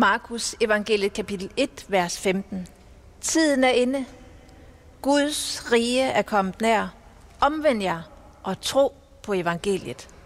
Markus evangeliet kapitel 1, vers 15. Tiden er inde. Guds rige er kommet nær. Omvend jer og tro på evangeliet.